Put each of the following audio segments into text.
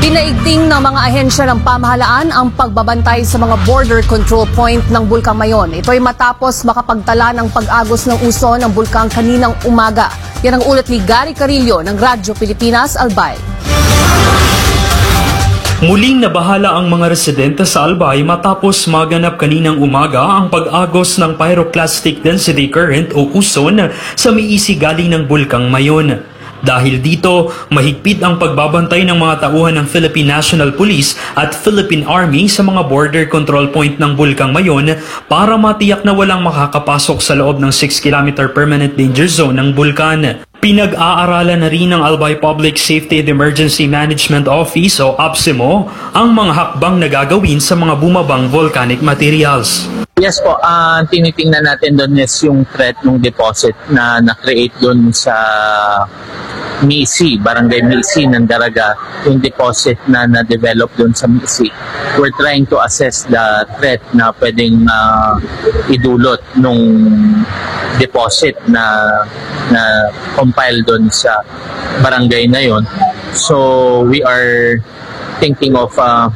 Pinaigting ng mga ahensya ng pamahalaan ang pagbabantay sa mga border control point ng Bulkang Mayon. Ito ay matapos makapagtala ng pag-agos ng uso ng bulkang kaninang umaga. Yan ang ulat ni Gary Carillo ng Radyo Pilipinas, Albay. Muling nabahala ang mga residente sa Albay matapos maganap kaninang umaga ang pag-agos ng pyroclastic density current o uson sa miisi galing ng Bulkang Mayon. Dahil dito, mahigpit ang pagbabantay ng mga tauhan ng Philippine National Police at Philippine Army sa mga border control point ng Bulkang Mayon para matiyak na walang makakapasok sa loob ng 6-kilometer permanent danger zone ng bulkan. Pinag-aaralan na rin ng Albay Public Safety and Emergency Management Office o APSEMO ang mga hakbang na gagawin sa mga bumabang volcanic materials. Yes po, tinitingnan natin doon is yung threat ng deposit na na-create doon sa MISI, Barangay MISI ng Daraga, yung deposit na na-develop doon sa MISI. We're trying to assess the threat na pwedeng idulot nung deposit na compile doon sa barangay na yon. So we are thinking of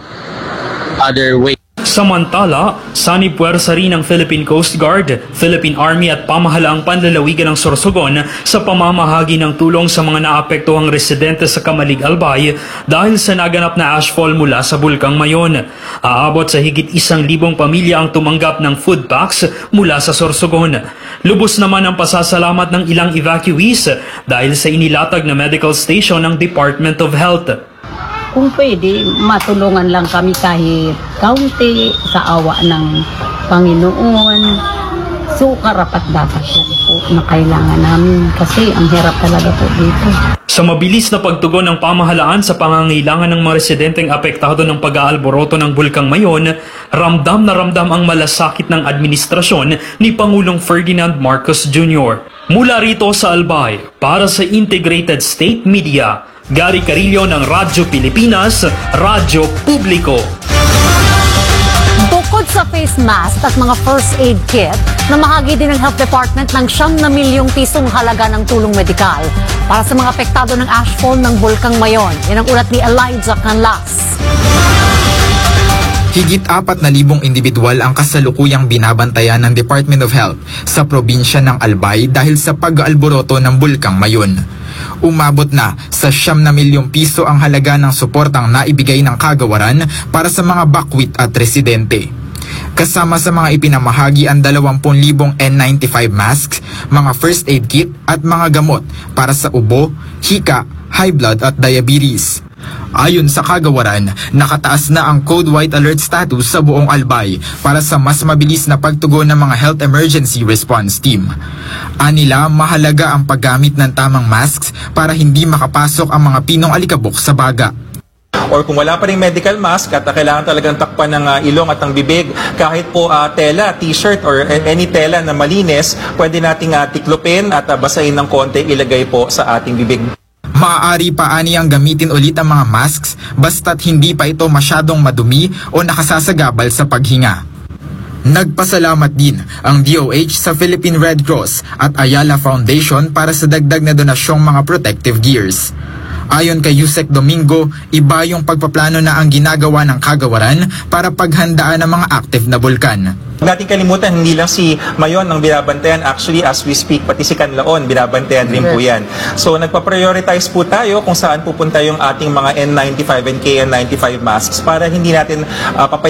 other ways. Samantala, sanipuwersa rin ng Philippine Coast Guard, Philippine Army at pamahalaang panlalawigan ng Sorsogon sa pamamahagi ng tulong sa mga naapektuhang residente sa Kamalig, Albay dahil sa naganap na ashfall mula sa Bulkang Mayon. Aabot sa higit 1,000 pamilya ang tumanggap ng food packs mula sa Sorsogon. Lubos naman ang pasasalamat ng ilang evacuees dahil sa inilatag na medical station ng Department of Health. Kung pwede, matulungan lang kami kahit kaunti sa awa ng Panginoon. So, karapat dapat po na kailangan namin kasi ang hirap talaga po dito. Sa mabilis na pagtugon ng pamahalaan sa pangangailangan ng mga residenteng apektado ng pag-aalboroto ng Bulkang Mayon, ramdam na ramdam ang malasakit ng administrasyon ni Pangulong Ferdinand Marcos Jr. Mula rito sa Albay, para sa Integrated State Media, Gary Carillo ng Radyo Pilipinas, Radyo Publiko. Bukod sa face mask at mga first aid kit, namahagi din ng Health Department ng 9 milyong pisong halaga ng tulong medikal para sa mga apektado ng ashfall ng Bulkang Mayon. Yan ang ulat ni Elijah Canlas. Higit 4,000 individual ang kasalukuyang binabantayan ng Department of Health sa probinsya ng Albay dahil sa pag-aalboroto ng Bulkang Mayon. Umabot na sa 9 milyong piso ang halaga ng suportang naibigay ng kagawaran para sa mga bakwit at residente. Kasama sa mga ipinamahagi ang 20,000 N95 masks, mga first aid kit at mga gamot para sa ubo, hika, high blood at diabetes. Ayon sa kagawaran, nakataas na ang Code White Alert status sa buong Albay para sa mas mabilis na pagtugon ng mga Health Emergency Response Team. Anila, mahalaga ang paggamit ng tamang masks para hindi makapasok ang mga pinong alikabok sa baga. Or kung wala pa rin medical mask at kailangan talagang takpan ng ilong at ng bibig, kahit po tela, t-shirt or any tela na malinis, pwede nating tiklopin at basahin ng konti, ilagay po sa ating bibig. Maaari pa aniyang gamitin ulit ang mga masks basta't hindi pa ito masyadong madumi o nakasasagabal sa paghinga. Nagpasalamat din ang DOH sa Philippine Red Cross at Ayala Foundation para sa dagdag na donasyong mga protective gears. Ayon kay Yusek Domingo, iba yung pagpaplano na ang ginagawa ng kagawaran para paghandaan ng mga active na bulkan. Huwag natin kalimutan, hindi lang si Mayon ang binabantayan. Actually, as we speak, pati si Canlaon, binabantayan rin po yan. So, nagpa-prioritize po tayo kung saan pupunta yung ating mga N95 and KN95 masks para hindi natin